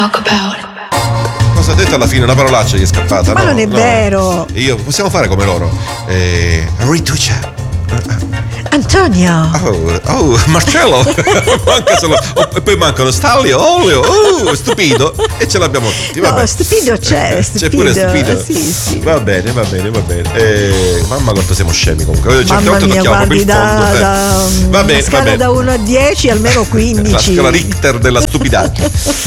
Cosa ha detto alla fine? Una parolaccia gli è scappata. Ma no, non è vero. Io possiamo fare come loro. Rituccia. Antonio. Oh, Marcello. Manca solo. E poi mancano Stanlio, Olio, stupido. E ce l'abbiamo tutti. Vabbè. No, stupido c'è. Stupido. C'è pure stupido. Sì. Va bene. Mamma quanto siamo scemi comunque. Mamma mia, guardi, Va bene, scala da 1 a 10 almeno 15. La scala Richter della stupidaggine.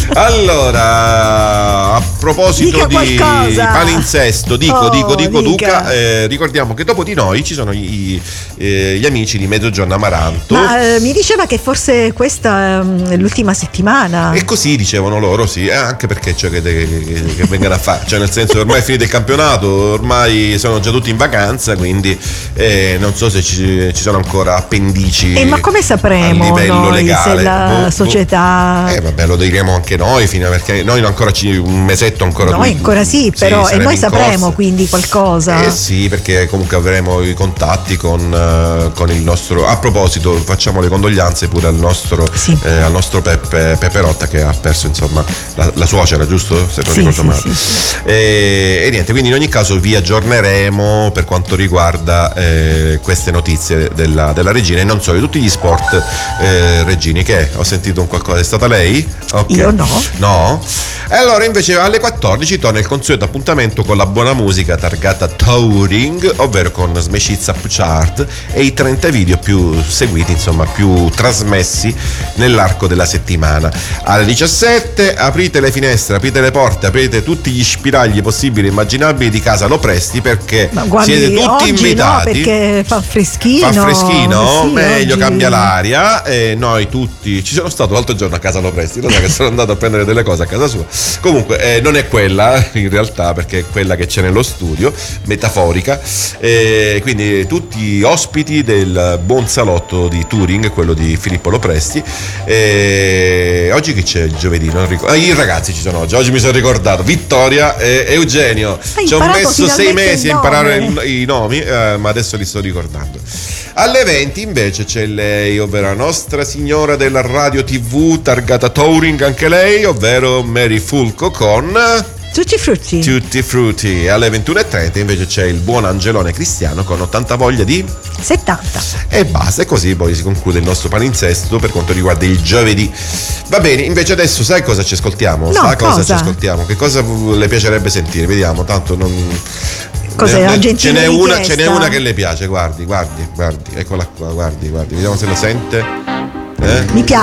Allora, a proposito di palinsesto, dico Duca, ricordiamo che dopo di noi ci sono gli amici di Mezzogiorno Amaranto. Ma mi diceva che forse questa è l'ultima settimana. E così dicevano loro, sì, anche perché cioè, che vengano a fare, cioè nel senso ormai è finito il campionato, ormai sono già tutti in vacanza, quindi non so se ci sono ancora appendici. Ma come sapremo a livello noi legale? se la società vabbè, lo diremo anche noi fino perché noi ancora un mesetto ancora. Noi ancora sì, però e noi sapremo corsa. Quindi qualcosa. Sì, perché comunque avremo i contatti con il nostro. A proposito, facciamo le condoglianze pure al nostro Peppe Rotta, che ha perso insomma la suocera, giusto? Se non ricordo male. Sì. E niente, quindi in ogni caso vi aggiorneremo per quanto riguarda queste notizie della Regina e non solo, di tutti gli sport. Regini, che ho sentito un qualcosa, è stata lei? Okay. Io no. E allora invece alle 14 torna il consueto appuntamento con la buona musica targata Touring, ovvero con Smash Hits Up Chart e i 30 video più seguiti, insomma più trasmessi nell'arco della settimana. Alle 17 aprite le finestre, aprite le porte, aprite tutti gli spiragli possibili e immaginabili di casa Lopresti, perché siete tutti oggi invitati. No, perché fa freschino. Sì, meglio oggi. cambia l'aria e noi tutti. Ci sono stato l'altro giorno a casa Lopresti, lo sai che sono andato a prendere delle cose a casa sua. Comunque non è quella in realtà, perché è quella che c'è nello studio, metaforica, quindi tutti ospiti del buon salotto di Touring, quello di Filippo Lopresti. Oggi che c'è il giovedì? Non ricordo. I ragazzi ci sono oggi mi sono ricordato, Vittoria e Eugenio. Ci ho messo 6 mesi a imparare i nomi, ma adesso li sto ricordando. Alle 20 invece c'è lei, ovvero la nostra signora della radio TV targata Touring anche lei, ovvero Mary Fulco con Tutti frutti. Alle 21:30 invece c'è il buon Angelone Cristiano con 80 voglia di 70. E basta, e così poi si conclude il nostro palinsesto per quanto riguarda il giovedì. Va bene, invece adesso sai cosa ci ascoltiamo? Cosa ci ascoltiamo? Che cosa le piacerebbe sentire? Vediamo, tanto non. Ce n'è una che le piace, guardi, eccola qua, guardi, vediamo se la sente. Mi piace.